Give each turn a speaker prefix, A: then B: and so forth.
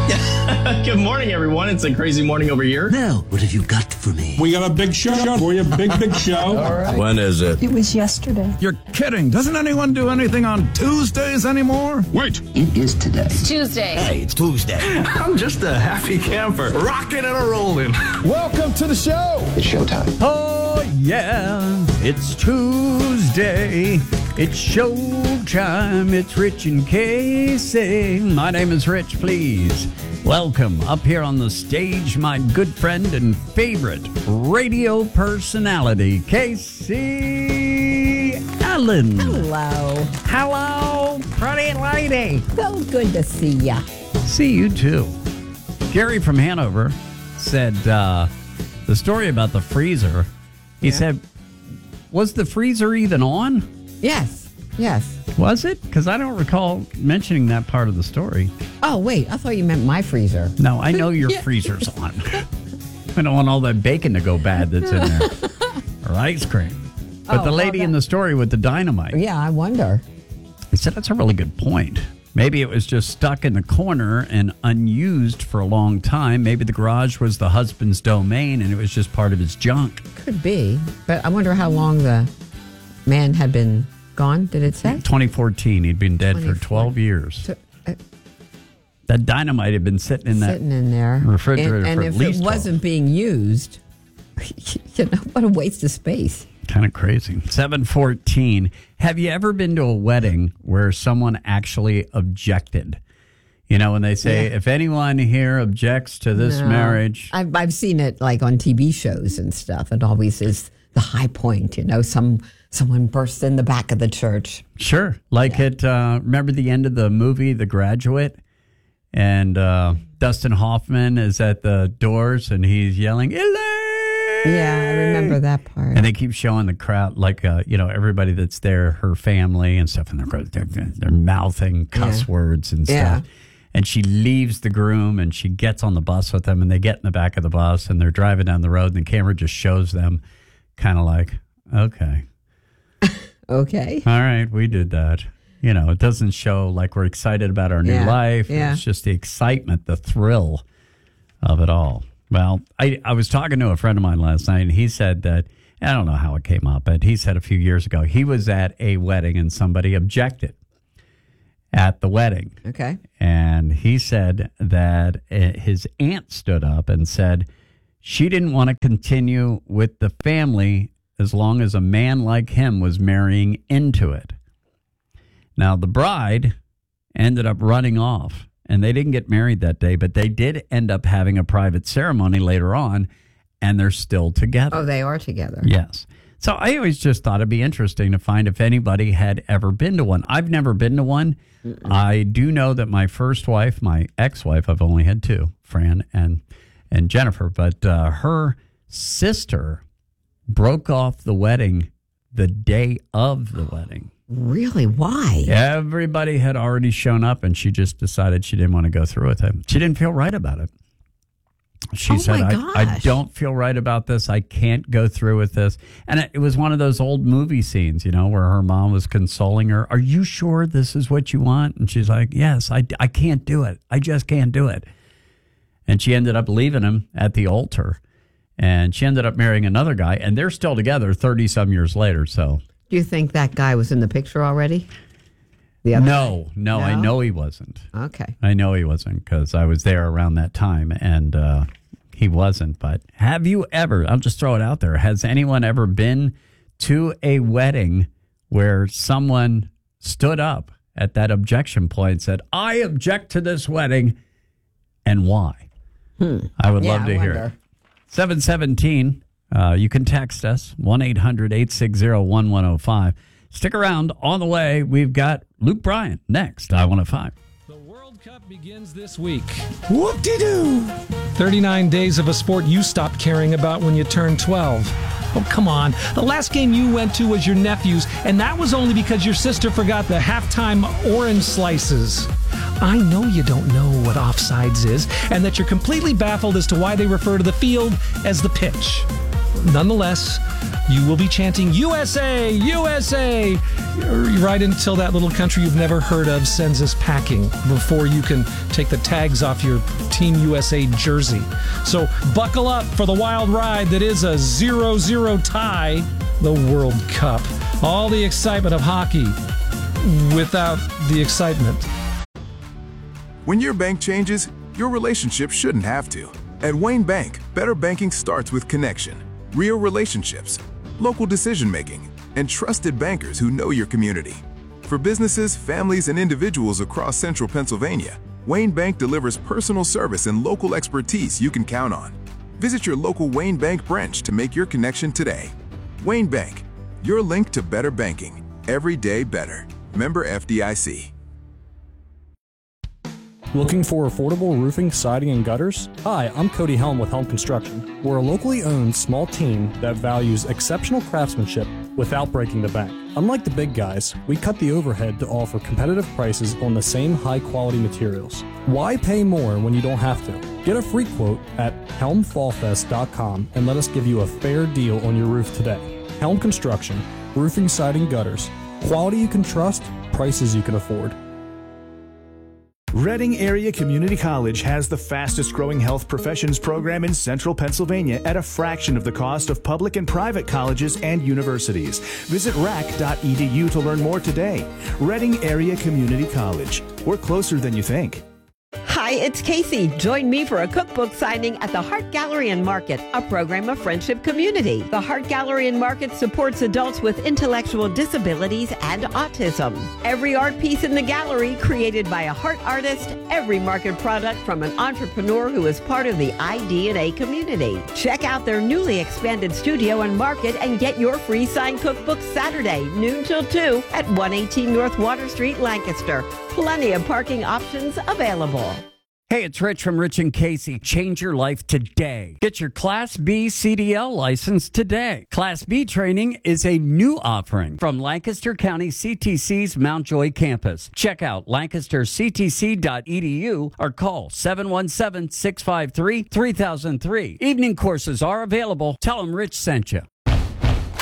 A: Good morning, everyone. It's a crazy morning over here.
B: Now, what have you got for me?
C: We got a big show for you. Big show.
A: All right.
D: When is it?
E: It was yesterday.
F: You're kidding. Doesn't anyone do anything on Tuesdays anymore?
C: Wait.
B: It is today.
G: It's Tuesday.
B: Hey, it's Tuesday.
F: I'm just a happy camper, rocking and a rolling.
C: Welcome to the show.
B: It's showtime.
H: Oh, yeah, it's Tuesday. It's showtime. It's Rich and Casey. My name is Rich, please. Welcome up here on the stage, my good friend and favorite radio personality, Casey Allen.
E: Hello.
H: Hello, pretty lady.
E: So good to see ya.
H: See you too. Gary from Hanover said the story about the freezer. He said, was the freezer even on?
E: Yes.
H: Was it? Because I don't recall mentioning that part of the story.
E: Oh, wait. I thought you meant my freezer.
H: No, I know your freezer's on. I don't want all that bacon to go bad that's in there. Or ice cream. But the lady in the story with the dynamite.
E: Yeah, I wonder.
H: I said, that's a really good point. Maybe it was just stuck in the corner and unused for a long time. Maybe the garage was the husband's domain and it was just part of his junk.
E: Could be. But I wonder how long the man had been gone. Did it say?
H: 2014. He'd been dead for 12 years.
E: So,
H: that dynamite had been sitting in
E: there
H: refrigerator
E: and
H: for at
E: if
H: least
E: it
H: 12.
E: wasn't being used, what a waste of space.
H: Kind of crazy. 7:14. Have you ever been to a wedding where someone actually objected? You know, when they say, if anyone here objects to this marriage.
E: I've seen it like on TV shows and stuff. It always is the high point, you know, someone bursts in the back of the church.
H: Sure. Like remember the end of the movie, The Graduate? And Dustin Hoffman is at the doors and he's yelling, Elaine!
E: Yeah, I remember that part.
H: And they keep showing the crowd, like, everybody that's there, her family and stuff, and they're mouthing cuss words and stuff. And she leaves the groom and she gets on the bus with them and they get in the back of the bus and they're driving down the road and the camera just shows them kind of like, okay.
E: Okay.
H: All right, we did that. You know, it doesn't show like we're excited about our new life.
E: Yeah.
H: It's just the excitement, the thrill of it all. Well, I was talking to a friend of mine last night, and he said that, I don't know how it came up, but he said a few years ago, he was at a wedding and somebody objected at the wedding.
E: Okay.
H: And he said that his aunt stood up and said she didn't want to continue with the family as long as a man like him was marrying into it. Now, the bride ended up running off. And they didn't get married that day, but they did end up having a private ceremony later on, and they're still together.
E: Oh, they are together.
H: Yes. So I always just thought it'd be interesting to find if anybody had ever been to one. I've never been to one. I do know that my first wife, my ex-wife, I've only had two, Fran and Jennifer, but her sister broke off the wedding the day of the wedding.
E: Really? Why?
H: Everybody had already shown up, and she just decided she didn't want to go through with it. She didn't feel right about it. She said, I don't feel right about this. I can't go through with this. And it was one of those old movie scenes, you know, where her mom was consoling her. Are you sure this is what you want? And she's like, yes, I can't do it. I just can't do it. And she ended up leaving him at the altar. And she ended up marrying another guy, and they're still together 30-some years later, so...
E: Do you think that guy was in the picture already?
H: No, I know he wasn't.
E: Okay.
H: I know he wasn't because I was there around that time and he wasn't. But have you ever, I'll just throw it out there, has anyone ever been to a wedding where someone stood up at that objection point and said, I object to this wedding, and why? I would love to hear it. 717. You can text us, 1-800-860-1105. Stick around. On the way, we've got Luke Bryan next, I-105.
I: The World Cup begins this week.
C: Whoop-de-doo.
I: 39 days of a sport you stopped caring about when you turned 12. Oh, come on. The last game you went to was your nephew's, and that was only because your sister forgot the halftime orange slices. I know you don't know what offsides is, and that you're completely baffled as to why they refer to the field as the pitch. Nonetheless, you will be chanting USA, USA, right until that little country you've never heard of sends us packing before you can take the tags off your Team USA jersey. So buckle up for the wild ride that is a 0-0 tie, the World Cup. All the excitement of hockey without the excitement.
D: When your bank changes, your relationship shouldn't have to. At Wayne Bank, better banking starts with connection, real relationships, local decision-making, and trusted bankers who know your community. For businesses, families, and individuals across central Pennsylvania, Wayne Bank delivers personal service and local expertise you can count on. Visit your local Wayne Bank branch to make your connection today. Wayne Bank, your link to better banking. Every day better. Member FDIC.
G: Looking for affordable roofing, siding, and gutters? Hi, I'm Cody Helm with Helm Construction. We're a locally owned small team that values exceptional craftsmanship without breaking the bank. Unlike the big guys, we cut the overhead to offer competitive prices on the same high-quality materials. Why pay more when you don't have to? Get a free quote at helmfallfest.com and let us give you a fair deal on your roof today. Helm Construction, roofing, siding, gutters. Quality you can trust, prices you can afford.
J: Reading Area Community College has the fastest growing health professions program in central Pennsylvania at a fraction of the cost of public and private colleges and universities. Visit rac.edu to learn more today. Reading Area Community College. We're closer than you think.
K: Hi, it's Casey. Join me for a cookbook signing at the Hart Gallery and Market, a program of Friendship Community. The Hart Gallery and Market supports adults with intellectual disabilities and autism. Every art piece in the gallery created by a Hart artist, every market product from an entrepreneur who is part of the iDNA community. Check out their newly expanded studio and market and get your free signed cookbook Saturday, noon till 2 at 118 North Water Street, Lancaster. Plenty of parking options available.
H: Hey, it's Rich from Rich and Casey. Change your life today. Get your Class B CDL license today. Class B training is a new offering from Lancaster County CTC's Mount Joy campus. Check out lancasterctc.edu or call 717-653-3003. Evening courses are available. Tell them Rich sent you.